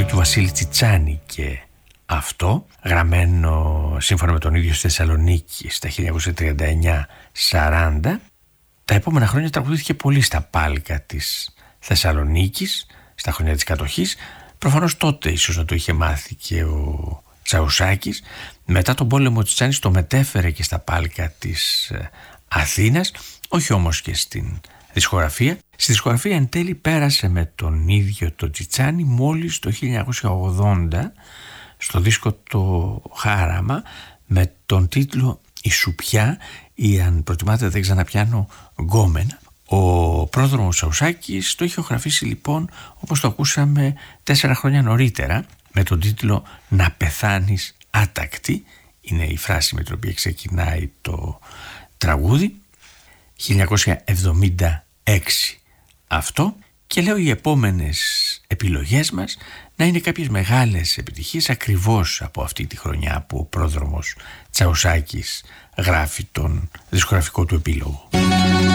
τραγούδι του Βασίλη Τσιτσάνη και αυτό, γραμμένο σύμφωνα με τον ίδιο στη Θεσσαλονίκη στα 1939-40. Τα επόμενα χρόνια τραγουδήθηκε πολύ στα πάλκα της Θεσσαλονίκης, στα χρόνια της κατοχής. Προφανώς τότε ίσως να το είχε μάθει και ο Τσαουσάκης. Μετά τον πόλεμο ο Τσιτσάνης το μετέφερε και στα πάλκα της Αθήνας, όχι όμως και στην δισκογραφία. Στη δισκογραφία εν τέλει πέρασε με τον ίδιο το Τσιτσάνη μόλις το 1980 στο δίσκο το Χάραμα με τον τίτλο «Η Σουπιά» ή αν προτιμάτε «Δεν ξαναπιάνω γκόμενα». Ο πρόδρομος Τσαουσάκης το είχε ηχογραφήσει λοιπόν, όπως το ακούσαμε 4 χρόνια νωρίτερα, με τον τίτλο «Να πεθάνεις άτακτη». Είναι η φράση με την οποία ξεκινάει το τραγούδι. 1976 αυτό, και λέω οι επόμενες επιλογές μας να είναι κάποιες μεγάλες επιτυχίες ακριβώς από αυτή τη χρονιά που ο πρόδρομος Τσαουσάκης γράφει τον δισκογραφικό του επίλογο.